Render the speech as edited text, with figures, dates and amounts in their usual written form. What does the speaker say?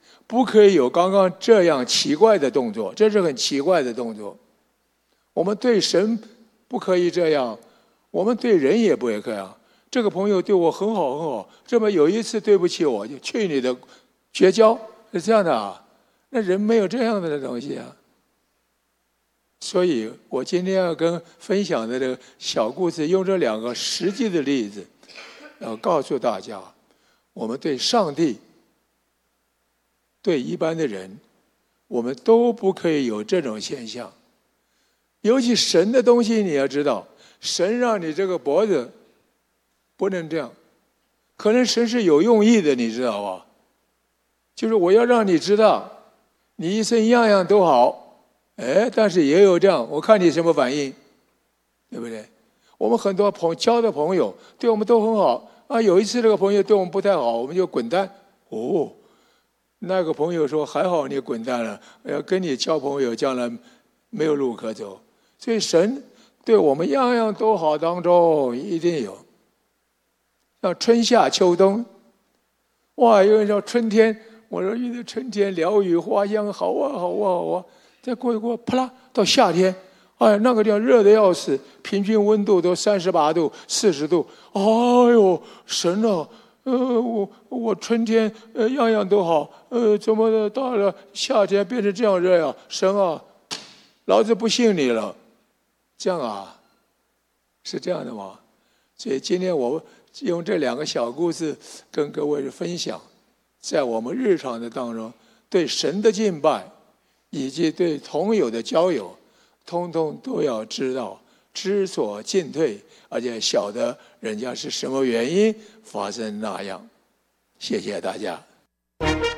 不可以有刚刚这样奇怪的动作，这是很奇怪的动作。我们对神不可以这样，我们对人也不会这样。这个朋友对我很好很好，这么有一次对不起我，就去你的，绝交，是这样的啊？那人没有这样的东西啊。所以我今天要分享的这个小故事，用这2个实际的例子，要告诉大家，我们对上帝、对一般的人，我们都不可以有这种现象。尤其神的东西，你要知道，神让你这个脖子不能这样，可能神是有用意的，你知道吧？就是我要让你知道，你一生样样都好，但是也有这样，我看你什么反应，对不对？我们很多交的朋友对我们都很好啊，有一次这个朋友对我们不太好，我们就滚蛋。哦，那个朋友说还好你滚蛋了，要跟你交朋友，将来没有路可走。所以神对我们样样都好当中一定有，像春夏秋冬，哇，有人说春天，我说遇到春天鸟语花香，好啊好啊好啊，再过一过，啪啦到夏天，哎，那个地方热得要死，平均温度都38度、40度，哎呦，神啊！我春天样样都好，怎么到了夏天变成这样热呀？神啊，老子不信你了。这样啊，是这样的吗？所以今天我用这2个小故事跟各位分享，在我们日常的当中，对神的敬拜，以及对同友的交友，通通都要知道，知所进退，而且晓得人家是什么原因发生那样。谢谢大家。